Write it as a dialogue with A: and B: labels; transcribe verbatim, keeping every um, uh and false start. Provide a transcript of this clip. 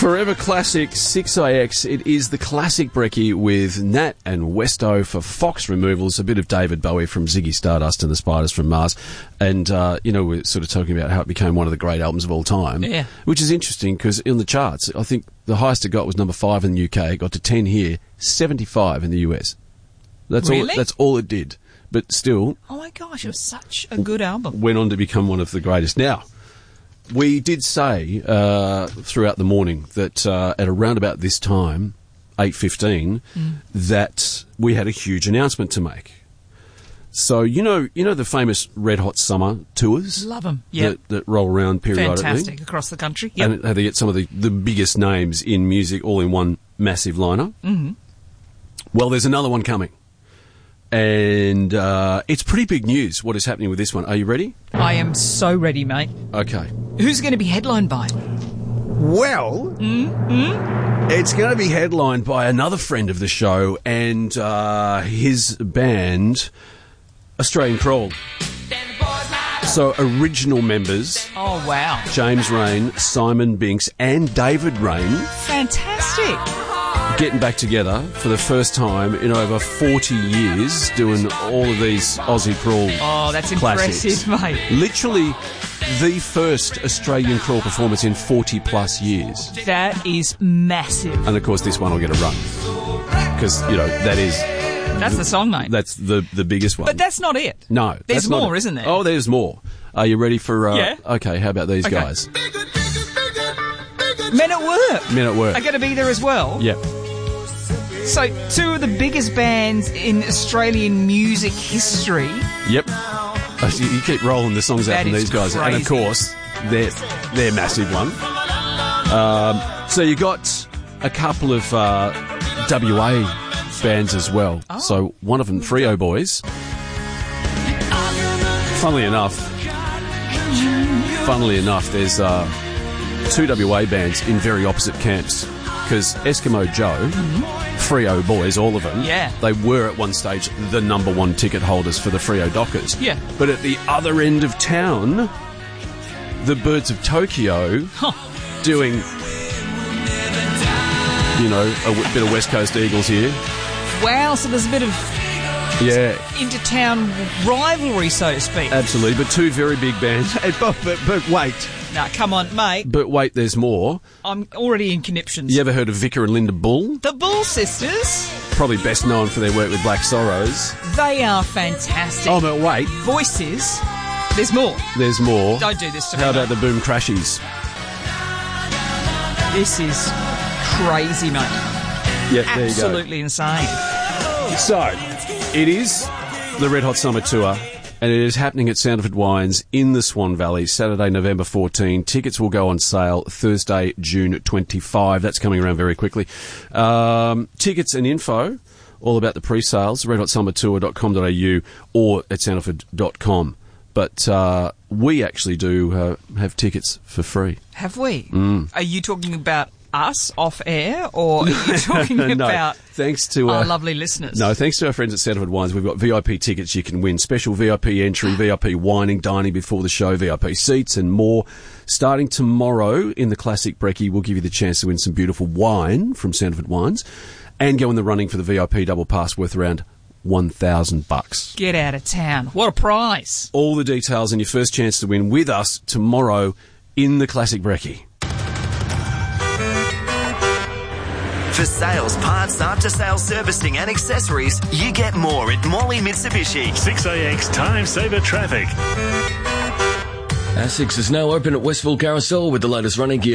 A: Forever Classic six A X. It is the classic brekkie with Nat and Westo for Fox Removals, a bit of David Bowie from Ziggy Stardust and the Spiders from Mars. And, uh, you know, we're sort of talking about how it became one of the great albums of all time.
B: Yeah.
A: Which is interesting because in the charts, I think the highest it got was number five in the U K. It got to ten here, seventy-five in the U S. That's
B: Really?
A: all. That's all it did. But still,
B: Oh my gosh, it was such a good album.
A: went on to become one of the greatest. Now, we did say uh, throughout the morning that uh, at around about this time, eight fifteen, mm. that we had a huge announcement to make. So, you know you know the famous Red Hot Summer tours?
B: Love them, yeah.
A: That, that roll around periodically?
B: Fantastic, across the country. Yep.
A: And how they get some of the, the biggest names in music all in one massive lineup.
B: Mm-hmm.
A: Well, there's another one coming. And uh, it's pretty big news, what is happening with this one. Are you ready?
B: I am so ready, mate.
A: Okay.
B: Who's going to be headlined by?
A: Well,
B: Mm-hmm.
A: it's going to be headlined by another friend of the show and uh, his band, Australian Crawl. So, original members,
B: Oh, wow.
A: James Rain, Simon Binks and David Rain,
B: Fantastic.
A: getting back together for the first time in over forty years, doing all of these Aussie Crawl
B: Oh, that's
A: classics.
B: impressive, mate.
A: Literally the first Australian Crawl performance in forty plus years.
B: That is massive.
A: And of course this one will get a run. Because, you know, that is...
B: That's the song, mate.
A: That's the, the biggest one.
B: But that's not it.
A: No.
B: There's
A: that's not
B: more,
A: it.
B: isn't there?
A: Oh, there's more. Are you ready for... Uh,
B: Yeah.
A: Okay, how about these
B: Okay.
A: guys?
B: Men at Work
A: Men at Work.
B: are going to be there as well.
A: Yep.
B: So, two of the biggest bands in Australian music history.
A: Yep. Uh, You you keep rolling the songs out
B: That
A: from
B: is
A: these guys. And of
B: crazy.
A: course, they're, they're a massive one. Um, so you got a couple of uh, W A bands as well.
B: Oh.
A: So one of them, Freo Boys. Funnily enough, funnily enough, there's uh, two W A bands in very opposite camps. Because Eskimo Joe, Freo Boys, all of them,
B: Yeah.
A: they were at one stage the number one ticket holders for the Freo Dockers.
B: Yeah.
A: But at the other end of town, the Birds of Tokyo doing, you know, a w- bit of West Coast Eagles here.
B: Wow, so there's a bit of
A: Yeah,
B: inter-town rivalry, so to speak.
A: absolutely. But two very big bands. but, but, but wait,
B: Now, come on, mate.
A: but wait, there's more.
B: I'm already in conniptions.
A: You ever heard of Vicar and Linda Bull?
B: The Bull Sisters,
A: Probably best known for their work with Black Sorrows.
B: they are fantastic.
A: Oh, but wait,
B: Voices, there's more.
A: there's more.
B: Don't do this to me,
A: How about
B: mate.
A: the Boom Crashies?
B: This is crazy, mate.
A: Yeah, there you go.
B: Absolutely insane.
A: So, it is the Red Hot Summer Tour, and it is happening at Sanderford Wines in the Swan Valley, Saturday, November fourteenth. Tickets will go on sale Thursday, June twenty-fifth. That's coming around very quickly. Um, tickets and info, all about the pre-sales, red hot summer tour dot com dot a u or at sanderford dot com. But uh, we actually do uh, have tickets for free.
B: Have we?
A: Mm.
B: Are you talking about us off air, or are you talking
A: no,
B: about
A: thanks to
B: our
A: uh,
B: lovely listeners?
A: No, thanks to our friends at Sanderford Wines, we've got V I P tickets you can win, special V I P entry, V I P wining, dining before the show, V I P seats and more. Starting tomorrow in the Classic Brekkie, we'll give you the chance to win some beautiful wine from Sanderford Wines and go in the running for the V I P double pass worth around one thousand bucks.
B: Get out of town. What a prize.
A: All the details and your first chance to win with us tomorrow in the Classic Brekkie.
C: For sales, parts, after-sales servicing and accessories, you get more at Morley Mitsubishi.
D: six A X Time Saver Traffic.
E: Asics is now open at Westville Carousel with the latest running gear.